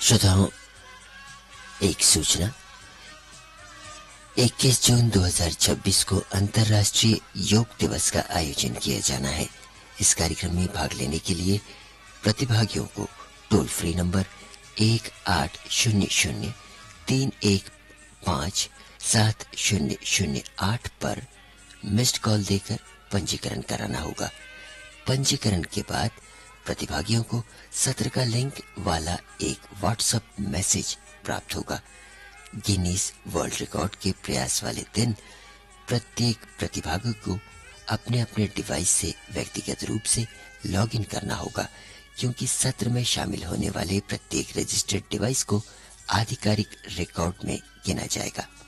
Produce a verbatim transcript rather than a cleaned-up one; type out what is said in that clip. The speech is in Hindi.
श्रोताओं, एक सूचना। इक्कीस जून दो हज़ार छब्बीस को अंतर्राष्ट्रीय योग दिवस का आयोजन किया जाना है। इस कार्यक्रम में भाग लेने के लिए प्रतिभागियों को टोल फ्री नंबर एक आठ शून्य शून्य तीन एक पाँच सात शून्य शून्य आठ पर मिस्ड कॉल देकर पंजीकरण कराना होगा। पंजीकरण के बाद प्रतिभागियों को सत्र का लिंक वाला एक व्हाट्सएप मैसेज प्राप्त होगा। गिनीज वर्ल्ड रिकॉर्ड के प्रयास वाले दिन प्रत्येक प्रतिभागी को अपने अपने डिवाइस से व्यक्तिगत रूप से लॉगिन करना होगा, क्योंकि सत्र में शामिल होने वाले प्रत्येक रजिस्टर्ड डिवाइस को आधिकारिक रिकॉर्ड में गिना जाएगा।